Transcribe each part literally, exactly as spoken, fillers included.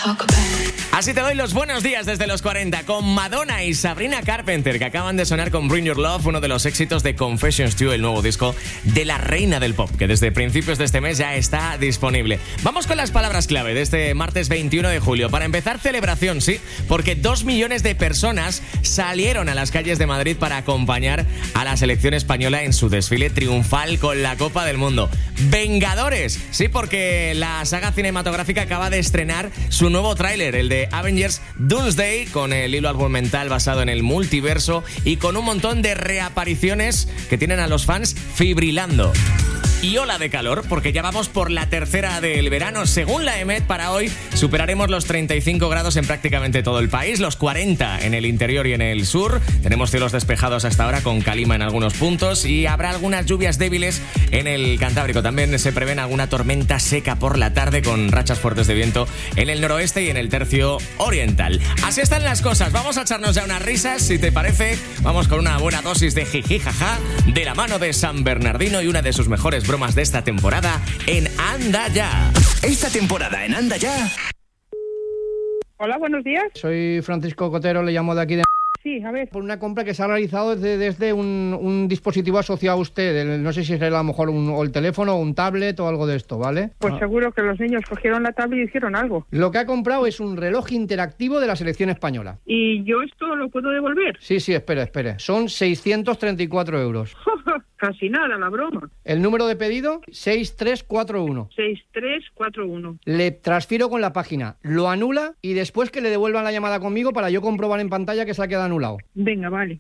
Así te doy los buenos días desde los cuarenta con Madonna y Sabrina Carpenter, que acaban de sonar con Bring Your Love, uno de los éxitos de Confessions dos, el nuevo disco de la reina del pop, que desde principios de este mes ya está disponible. Vamos con las palabras clave de este martes veintiuno de julio. Para empezar, celebración, sí, porque dos millones de personas salieron a las calles de Madrid para acompañar a la selección española en su desfile triunfal con la Copa del Mundo. Vengadores, sí, porque la saga cinematográfica acaba de estrenar su nuevo tráiler, el de Avengers Doomsday, con el hilo argumental basado en el multiverso y con un montón de reapariciones que tienen a los fans fibrilando. Y ola de calor, porque ya vamos por la tercera del verano. Según la E M E T, para hoy superaremos los treinta y cinco grados en prácticamente todo el país, los cuarenta en el interior y en el sur. Tenemos cielos despejados hasta ahora con calima en algunos puntos y habrá algunas lluvias débiles en el Cantábrico. También se prevén alguna tormenta seca por la tarde con rachas fuertes de viento en el noroeste y en el tercio oriental. Así están las cosas. Vamos a echarnos ya unas risas, si te parece. Vamos con una buena dosis de jiji jaja de la mano de San Bernardino y una de sus mejores bromas de esta temporada en Anda Ya. Esta temporada en Anda Ya. Hola, buenos días. Soy Francisco Cotero, le llamo de aquí de... Sí, a ver. Por una compra que se ha realizado desde, desde un, un dispositivo asociado a usted. El, no sé si es a lo mejor un, o el teléfono o un tablet o algo de esto, ¿vale? Pues ah. seguro que los niños cogieron la tablet y hicieron algo. Lo que ha comprado es un reloj interactivo de la selección española. ¿Y yo esto lo puedo devolver? Sí, sí, espere, espere. Son seiscientos treinta y cuatro euros. Casi nada, la broma. El número de pedido, seis tres cuatro uno. seis tres cuatro uno. Le transfiero con la página, lo anula y después que le devuelvan la llamada conmigo para yo comprobar en pantalla que se ha quedado anulado. Venga, vale.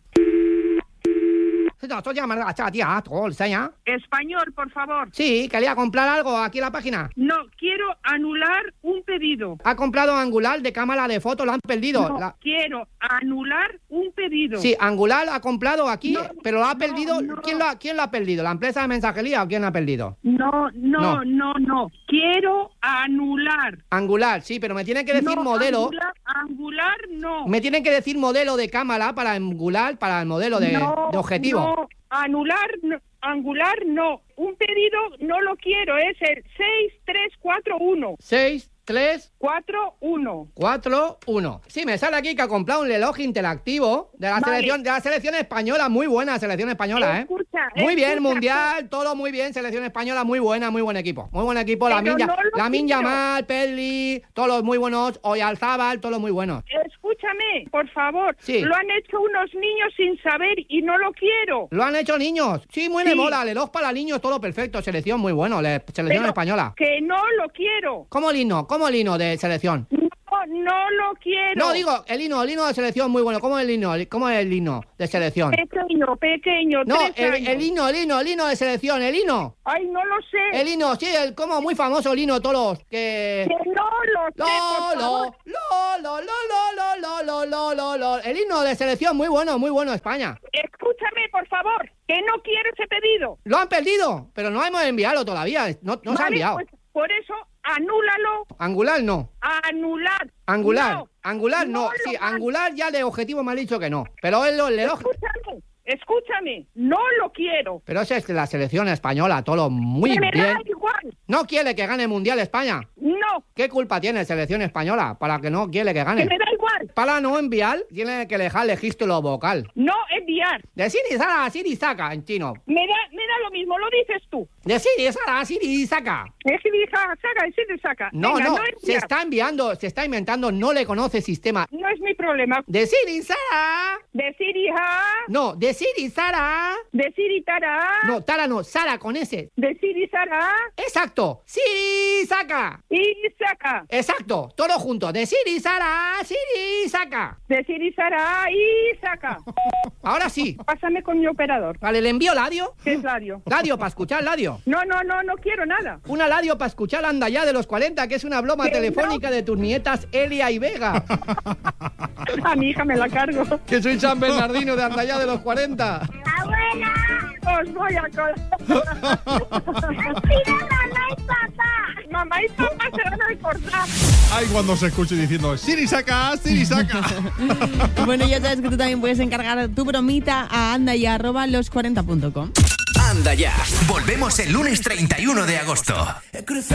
Español, por favor. Sí, quería comprar algo aquí en la página. No, quiero anular un pedido. Ha comprado Angular de cámara de foto, lo han perdido. No, la... quiero anular un pedido. Sí, Angular ha comprado aquí, no, pero lo ha no, perdido. No. ¿Quién, lo ha, ¿Quién lo ha perdido? ¿La empresa de mensajería o quién lo ha perdido? No, no, no, no, no. Quiero anular. Angular, sí, pero me tienen que decir no, modelo. Angular, Angular, no. Me tienen que decir modelo de cámara para Angular, para el modelo de, no, de objetivo. No, anular, no, Angular, no. Un pedido no lo quiero, es el seis tres cuatro uno. seis tres cuatro uno. cuatro uno. Sí, me sale aquí que ha comprado un reloj interactivo de la, vale. selección, de la selección española. Muy buena selección española, escucha, ¿eh? Muy escucha, bien, mundial, todo muy bien. Selección española, muy buena, muy buen equipo. Muy buen equipo. La Minja, no la Minja Mal, Pedri, todos los muy buenos. Oyarzábal, todos los muy buenos. Escúchame, por favor. Sí. Lo han hecho unos niños sin saber y no lo quiero. ¿Lo han hecho niños? Sí, muy sí. de mola. Reloj para niños, todo perfecto. Selección muy bueno. Selección Pero española. Que no lo quiero. ¿Cómo el himno? ¿Cómo el himno de selección? No, no lo quiero. No, digo, el himno, el himno de selección muy bueno. ¿Cómo es el himno? ¿Cómo es el himno de selección? Pequeño, pequeño, No, tres el, años. el himno, el himno, el himno de selección, el himno. Ay, no lo sé. El himno, sí, el como muy famoso el himno, todos los que... Que no lo sé, por Lo, favor. lo, lo, lo, lo, lo, lo, lo, lo, lo. El himno de selección muy bueno, muy bueno, España. Escúchame, por favor, que no quiero ese pedido. Lo han perdido, pero no hemos enviado todavía, no, no vale, se ha enviado. Pues por eso, anúlalo. Angular no. Anular. Angular, no, Angular no. no Sí, lo Angular ya de objetivo me ha dicho que no. Pero el, el reloj... Escúchame, escúchame, no lo quiero. Pero esa es la selección española, todo muy Que me bien. da igual. ¿No quiere que gane el Mundial España? No, ¿Qué culpa tiene selección española para que no quiere que gane? que me da igual. Para no enviar, tiene que dejar registro vocal. No enviar. De Siri Sara a Siri Saka en chino. Me da, me da lo mismo, lo dices tú. De Siri Sara a Siri Saka. Es que dice saca y se te saca. No, Venga, no, no se enviar. está enviando, se está inventando, no le conoce sistema. No es mi problema. De Siri Sara. Decir hija, No, de Siri Sara. decir y tara, No, Tara no, Sara con S. decir y sara, Exacto. Siri Saka. y saca. Exacto, todo junto. De Siri Sara, Siri Saka. Decir y sara, y saca. Ahora sí. Pásame con mi operador. Vale, le envío Ladio. ¿Qué es Ladio? Ladio, para escuchar Ladio. No, no, no, no quiero nada. Una Ladio para escuchar Anda Ya de los cuarenta, que es una broma Que telefónica no. de tus nietas Elia y Vega. A mi hija me la cargo. Que soy San Bernardino de Anda Ya de los cuarenta. ¡Abuela! Os voy a colar. mamá y papá. Mamá y papá se van a recordar. Ay, cuando se escuche diciendo Siri saca, Siri saca. Bueno, ya sabes que tú también puedes encargar tu bromita a andaya arroba los cuarenta punto com. Anda Ya. Volvemos el lunes treinta y uno de agosto.